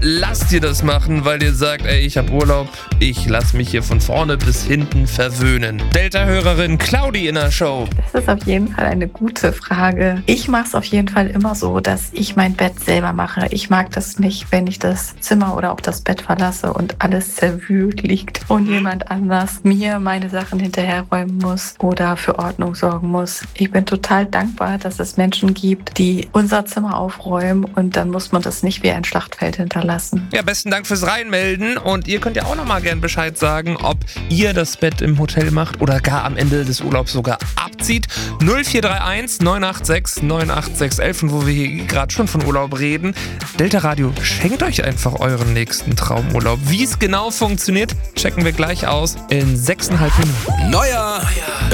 lasst ihr das machen, weil ihr sagt, ey, ich hab Urlaub, ich lass mich hier von vorne bis hinten verwöhnen? Delta-Hörerin Claudi in der Show. Das ist auf jeden Fall eine gute Frage. Ich mache es auf jeden Fall immer so, dass ich mein Bett selber mache. Ich mag das nicht, wenn ich das Zimmer oder auch das Bett verlasse und alles zerwühlt liegt und jemand anders mir meine Sachen hinterherräumen muss oder für Ordnung sorgen muss. Ich bin total dankbar, dass es Menschen gibt, die unser Zimmer aufräumen und dann muss man das nicht wie ein Schlachtfeld hinterlassen. Ja, besten Dank fürs Reinmelden und ihr könnt ja auch nochmal gern Bescheid sagen, ob ihr das Bett im Hotel macht oder gar am Ende des Urlaubs sogar abzieht. 0431 986 98611, und wo wir hier gerade schon von Urlaub reden, Delta Radio schenkt euch einfach euren nächsten Traumurlaub. Wie es genau funktioniert, checken wir gleich aus in 6,5 Minuten. Neuer